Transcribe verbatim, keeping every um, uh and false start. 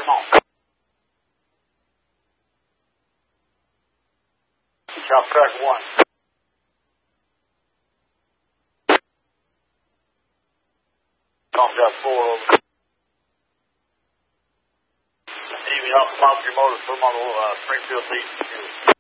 come on. Chop track one. Tom job four over. Even off, come off your motor, put them on the uh, Springfield East.